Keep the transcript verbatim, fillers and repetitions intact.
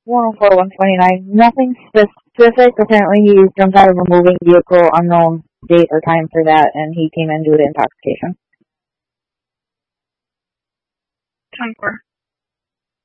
one oh four, one twenty-nine. Nothing specific. Apparently he's jumped out of a moving vehicle, unknown date or time for that, and he came in due to intoxication. ten four.